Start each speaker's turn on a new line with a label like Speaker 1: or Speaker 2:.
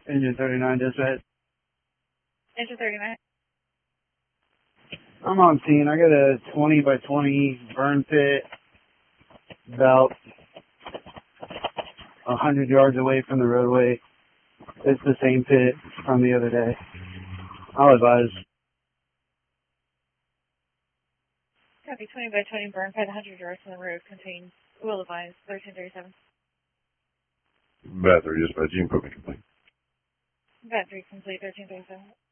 Speaker 1: Engine 39 dispatch.
Speaker 2: Engine 39.
Speaker 1: I'm on scene. I got a 20 by 20 burn pit about 100 yards away from the roadway. It's the same pit from the other day. I'll advise.
Speaker 2: Copy, 20 by 20 burn pit, 100 yards from the road contains, will advise, 1337.
Speaker 3: Battery dispatch, equipment complete.
Speaker 2: Battery complete, 1337.